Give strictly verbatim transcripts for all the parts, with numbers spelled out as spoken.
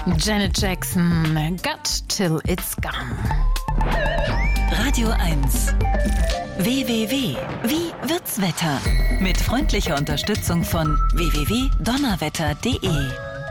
Janet Jackson, Got Till It's Gone. Radio eins. W W W. Wie wird's Wetter? Mit freundlicher Unterstützung von w w w punkt donnerwetter punkt de.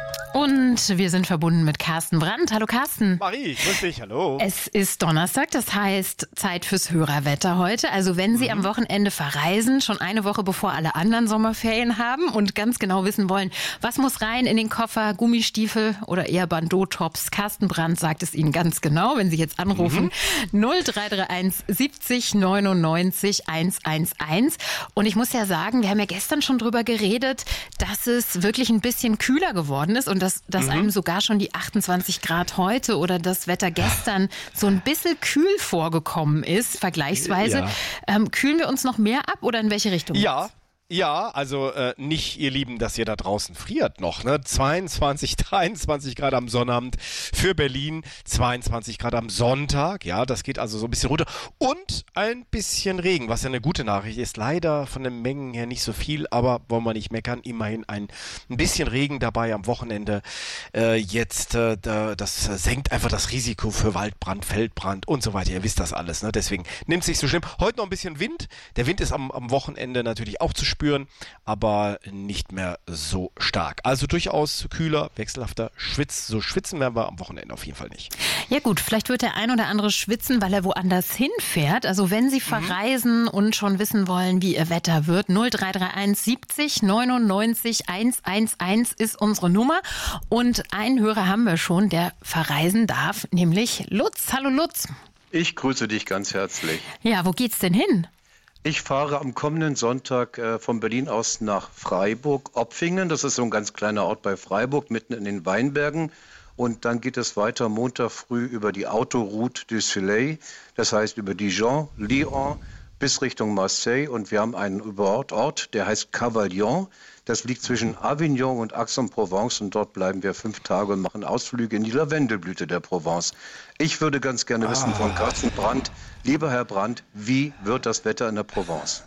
Und wir sind verbunden mit Carsten Brandt. Hallo Carsten. Marie, grüß dich, hallo. Es ist Donnerstag, das heißt Zeit fürs Hörerwetter heute. Also wenn Sie mhm. am Wochenende verreisen, schon eine Woche bevor alle anderen Sommerferien haben und ganz genau wissen wollen, was muss rein in den Koffer, Gummistiefel oder eher Bandeau-Tops. Carsten Brandt sagt es Ihnen ganz genau, wenn Sie jetzt anrufen. Mhm. null drei drei eins siebzig neunundneunzig hundertunelf. Und ich muss ja sagen, wir haben ja gestern schon drüber geredet, dass es wirklich ein bisschen kühler geworden ist und dass, dass mhm. einem sogar schon die achtundzwanzig Grad heute oder das Wetter gestern so ein bisschen kühl vorgekommen ist, vergleichsweise. Ja. Ähm, kühlen wir uns noch mehr ab oder in welche Richtung? Ja. Ja, also äh, nicht, ihr Lieben, dass ihr da draußen friert noch, ne? zweiundzwanzig, dreiundzwanzig Grad am Sonnabend für Berlin, zweiundzwanzig Grad am Sonntag, ja, das geht also so ein bisschen runter und ein bisschen Regen, was ja eine gute Nachricht ist, leider von den Mengen her nicht so viel, aber wollen wir nicht meckern, immerhin ein, ein bisschen Regen dabei am Wochenende, äh, jetzt, äh, das senkt einfach das Risiko für Waldbrand, Feldbrand und so weiter, ihr wisst das alles, ne? Deswegen nimmt es nicht so schlimm. Heute noch ein bisschen Wind, der Wind ist am, am Wochenende natürlich auch zu spüren, spüren, aber nicht mehr so stark. Also durchaus kühler, wechselhafter Schwitz. So schwitzen werden wir am Wochenende auf jeden Fall nicht. Ja gut, vielleicht wird der ein oder andere schwitzen, weil er woanders hinfährt. Also wenn Sie verreisen mhm. und schon wissen wollen, wie Ihr Wetter wird, null drei drei eins siebzig neunundneunzig hundertunelf ist unsere Nummer. Und einen Hörer haben wir schon, der verreisen darf, nämlich Lutz. Hallo Lutz. Ich grüße dich ganz herzlich. Ja, wo geht's denn hin? Ich fahre am kommenden Sonntag äh, von Berlin aus nach Freiburg-Opfingen. Das ist so ein ganz kleiner Ort bei Freiburg, mitten in den Weinbergen. Und dann geht es weiter Montag früh über die Autoroute du Soleil, das heißt über Dijon, Lyon bis Richtung Marseille. Und wir haben einen Überort, der heißt Cavaillon. Das liegt zwischen Avignon und Aix-en-Provence und dort bleiben wir fünf Tage und machen Ausflüge in die Lavendelblüte der Provence. Ich würde ganz gerne ah. wissen von Carsten Brandt, lieber Herr Brandt, wie wird das Wetter in der Provence?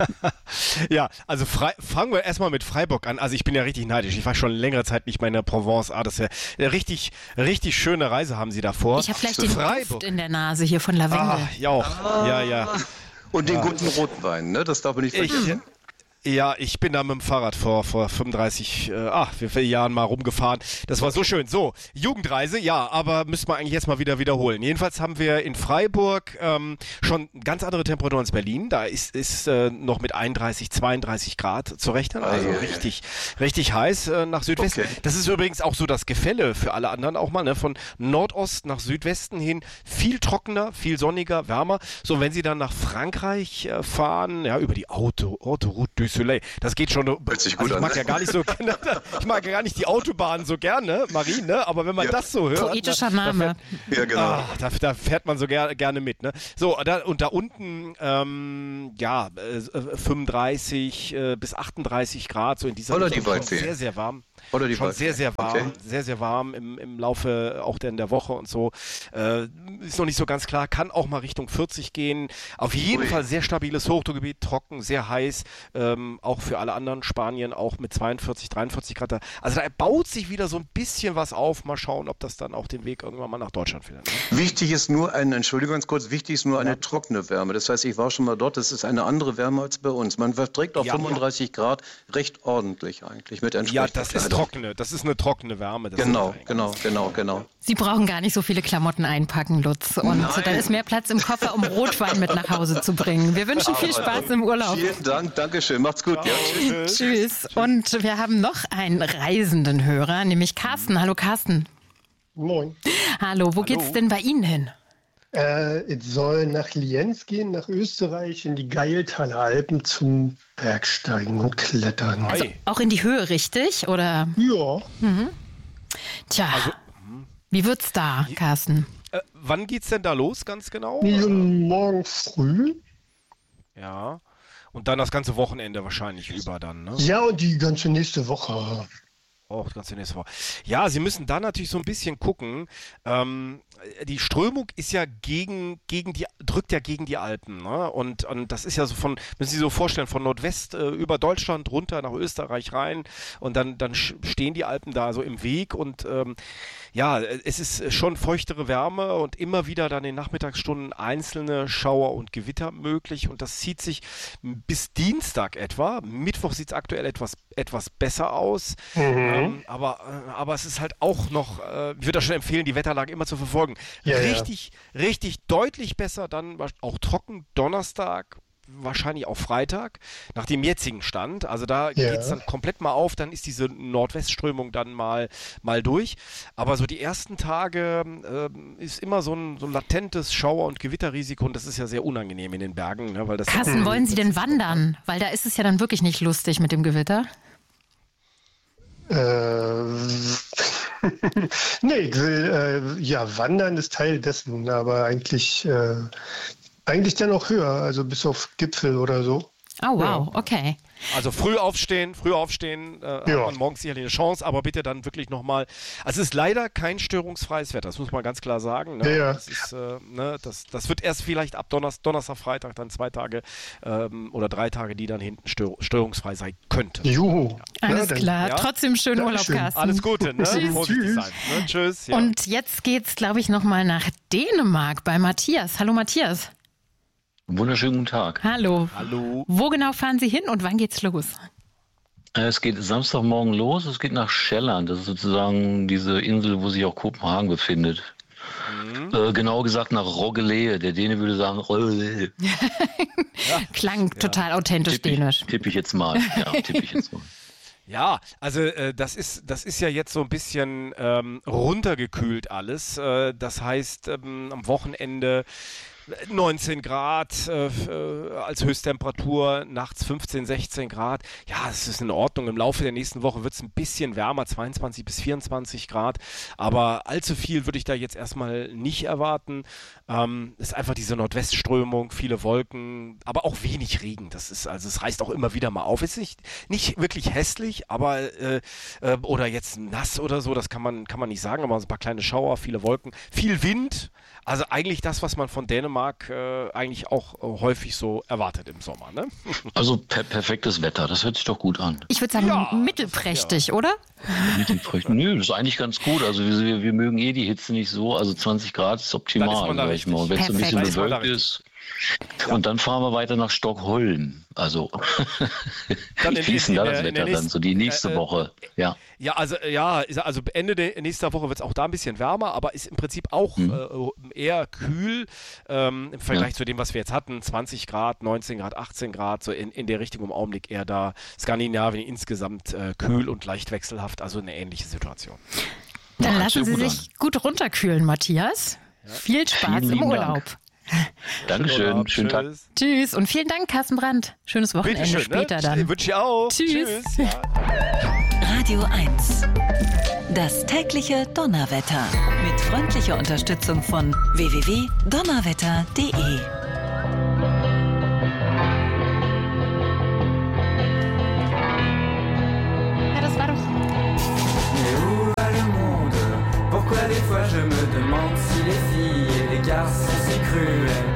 Ja, also Fre- fangen wir erstmal mit Freiburg an. Also ich bin ja richtig neidisch. Ich war schon längere Zeit nicht mehr in der Provence. Ah, das ist ja eine richtig, richtig schöne Reise haben Sie davor. Ich habe vielleicht den Duft in der Nase hier von Lavendel. Ah, ja auch. Ah. Ja, ja. Und den ah. guten Rotwein, ne? Das darf man nicht vergessen. Ich, Ja, ich bin da mit dem Fahrrad vor, vor fünfunddreißig, äh, ach, wie viele Jahren mal rumgefahren. Das war so schön. So, Jugendreise, ja, aber müssen wir eigentlich jetzt mal wieder wiederholen. Jedenfalls haben wir in Freiburg ähm, schon ganz andere Temperaturen als Berlin. Da ist, ist äh, noch mit einunddreißig, zweiunddreißig Grad zu rechnen. Also ah, ja, richtig, ja. richtig heiß äh, nach Südwesten. Okay. Das ist übrigens auch so das Gefälle für alle anderen auch mal, ne? Von Nordost nach Südwesten hin. Viel trockener, viel sonniger, wärmer. So, wenn Sie dann nach Frankreich äh, fahren, ja, über die Auto, Autoroute du Soleil. Das geht schon. Hört sich gut also ich mag an, ja gar nicht so, ich mag ja gar nicht die Autobahn so gerne, Marie, ne? Aber wenn man ja. das so hört. Poetischer Name. Da fährt, ja, genau. Ah, da, da fährt man so ger- gerne mit, ne? So, da, und da unten, ähm, ja, äh, fünfunddreißig äh, bis achtunddreißig Grad, so in dieser Oder die Waldfee. Sehr, sehr warm. Oder die schon Waldfee. sehr, sehr warm. Okay. Sehr, sehr warm im, im Laufe auch der, in der Woche und so. Äh, ist noch nicht so ganz klar. Kann auch mal Richtung vierzig gehen. Auf jeden Ui. Fall sehr stabiles Hochdruckgebiet, trocken, sehr heiß. Ähm, auch für alle anderen, Spanien auch mit zweiundvierzig, dreiundvierzig Grad. Also da baut sich wieder so ein bisschen was auf. Mal schauen, ob das dann auch den Weg irgendwann mal nach Deutschland findet. Ne? Wichtig ist nur eine, Entschuldigung ganz kurz, wichtig ist nur eine ja. trockene Wärme. Das heißt, ich war schon mal dort, das ist eine andere Wärme als bei uns. Man verträgt auch ja, fünfunddreißig ja. Grad recht ordentlich eigentlich mit entsprechender Ja, das Kleidung. ist trockene, das ist eine trockene Wärme. Das genau, genau, genau, genau. Sie brauchen gar nicht so viele Klamotten einpacken, Lutz. Und Nein. dann ist mehr Platz im Koffer, um Rotwein mit nach Hause zu bringen. Wir wünschen viel Spaß im Urlaub. Vielen Dank, Dankeschön, macht's gut. Ja, tschüss. Tschüss. Und wir haben noch einen reisenden Hörer, nämlich Carsten. Hallo Carsten. Moin. Hallo, wo Hallo. geht's denn bei Ihnen hin? Äh, es soll nach Lienz gehen, nach Österreich, in die Geiltaler Alpen zum Bergsteigen und Klettern. Also auch in die Höhe, richtig? Oder? Ja. Mhm. Tja, also, wie wird's da, Carsten? Äh, wann geht's denn da los, ganz genau? Morgen früh. Ja. Und dann das ganze Wochenende wahrscheinlich über dann, ne? Ja, und die ganze nächste Woche. Auch ganz nächste Woche. Ja, Sie müssen da natürlich so ein bisschen gucken. Ähm, die Strömung ist ja gegen, gegen die, drückt ja gegen die Alpen. Ne? Und, und das ist ja so von, müssen Sie sich so vorstellen, von Nordwest äh, über Deutschland runter nach Österreich rein. Und dann, dann stehen die Alpen da so im Weg. Und ähm, ja, es ist schon feuchtere Wärme und immer wieder dann in den Nachmittagsstunden einzelne Schauer und Gewitter möglich. Und das zieht sich bis Dienstag etwa. Mittwoch sieht es aktuell etwas, etwas besser aus. Mhm. Ähm, aber, aber es ist halt auch noch, äh, ich würde schon empfehlen, die Wetterlage immer zu verfolgen. Ja, richtig, ja. richtig deutlich besser dann auch trocken Donnerstag, wahrscheinlich auch Freitag, nach dem jetzigen Stand. Also da ja. geht es dann komplett mal auf, dann ist diese Nordwestströmung dann mal, mal durch. Aber so die ersten Tage äh, ist immer so ein, so ein latentes Schauer- und Gewitterrisiko und das ist ja sehr unangenehm in den Bergen. Ne, weil das Carsten, wollen Sie denn wandern? Weil da ist es ja dann wirklich nicht lustig mit dem Gewitter. Äh, nee, ich will, äh, ja, Wandern ist Teil dessen, aber eigentlich, äh, eigentlich dann auch höher, also bis auf Gipfel oder so. Oh, wow, ja. Okay. Also früh aufstehen, früh aufstehen, äh, ja. hat man morgens sicherlich eine Chance, aber bitte dann wirklich nochmal, also es ist leider kein störungsfreies Wetter, das muss man ganz klar sagen. Ne? Ja, das, ist, äh, ne, das, das wird erst vielleicht ab Donnerstag, Donnerstag Freitag dann zwei Tage ähm, oder drei Tage, die dann hinten stör, störungsfrei sein könnten. Juhu. Ja. Alles ja, klar, ja? Trotzdem schönen Urlaub, Carsten. Alles Gute, ne? Tschüss. Vorsichtig sein. Ne? Tschüss. Ja. Und jetzt geht's, glaube ich, nochmal nach Dänemark bei Matthias. Hallo Matthias. Wunderschönen guten Tag. Hallo. Hallo. Wo genau fahren Sie hin und wann geht's los? Es geht Samstagmorgen los, es geht nach Sjælland. Das ist sozusagen diese Insel, wo sich auch Kopenhagen befindet. Mhm. Äh, genau gesagt nach Roggelee. Der Däne würde sagen Roggelee. ja. Klang ja. total authentisch tipp ich, dänisch. Tippe ich jetzt mal. Ja, tippe ich jetzt mal. Ja, also äh, das ist das ist ja jetzt so ein bisschen ähm, runtergekühlt alles. Äh, das heißt, ähm, am Wochenende neunzehn Grad äh, als Höchsttemperatur, nachts fünfzehn, sechzehn Grad. Ja, das ist in Ordnung. Im Laufe der nächsten Woche wird es ein bisschen wärmer, zweiundzwanzig bis vierundzwanzig Grad. Aber allzu viel würde ich da jetzt erstmal nicht erwarten. Ähm, es ist einfach diese Nordwestströmung, viele Wolken, aber auch wenig Regen. Das ist, also es reißt auch immer wieder mal auf. Es ist nicht, nicht wirklich hässlich, aber äh, äh, oder jetzt nass oder so, das kann man, kann man nicht sagen, aber so ein paar kleine Schauer, viele Wolken, viel Wind. Also eigentlich das, was man von Dänemark äh, eigentlich auch äh, häufig so erwartet im Sommer, ne? Also per- perfektes Wetter, das hört sich doch gut an. Ich würde sagen, ja, mittelprächtig, ja. oder? Mittelprächtig, nö, das ist eigentlich ganz gut. Also wir, wir mögen eh die Hitze nicht so, also zwanzig Grad ist optimal, sag ich mal. Wenn es ein bisschen bewölkt ist. Ja. Und dann fahren wir weiter nach Stockholm. Also, wie ist denn da das Wetter dann so die nächste äh, Woche? Ja, ja also ja, also Ende der nächster Woche wird es auch da ein bisschen wärmer, aber ist im Prinzip auch hm. äh, eher kühl ähm, im Vergleich ja. zu dem, was wir jetzt hatten. zwanzig Grad, neunzehn Grad, achtzehn Grad, so in, in der Richtung im Augenblick eher da. Skandinavien insgesamt äh, kühl und leicht wechselhaft, also eine ähnliche Situation. Dann ja, lassen Sie sich an. gut runterkühlen, Matthias. Ja. Viel Spaß vielen im Urlaub. Dank. Dankeschön, schönen Tag. Tschüss und vielen Dank, Carsten Brandt. Schönes Wochenende schön, später ne? dann. Wünsche ich auch. Tschüss. Tschüss. Ja. Radio eins. Das tägliche Donnerwetter. Mit freundlicher Unterstützung von w w w punkt donnerwetter punkt de. Ja, das war doch... Mais où va le monde? Pourquoi des fois je me demande si les filles et les garçons si cruels?